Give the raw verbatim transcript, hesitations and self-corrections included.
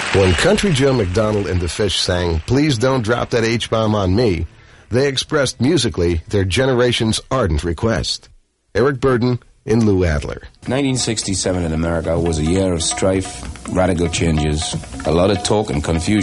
When Country Joe McDonald and the Fish sang, "Please Don't Drop That H-Bomb on Me," they expressed musically their generation's ardent request. Eric Burden in Lou Adler. nineteen sixty-seven in America was a year of strife, radical changes, a lot of talk and confusion.